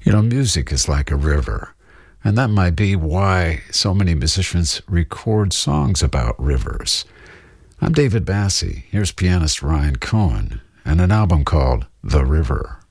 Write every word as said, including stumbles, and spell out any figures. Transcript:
You know, music is like a river, and that might be why so many musicians record songs about rivers. I'm David Bassie. Here's pianist Ryan Cohen and an album called The River.